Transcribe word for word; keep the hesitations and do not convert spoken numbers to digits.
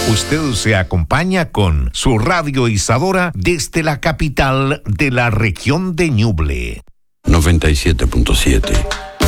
Usted se acompaña con su radio Isadora desde la capital de la región de Ñuble. noventa y siete punto siete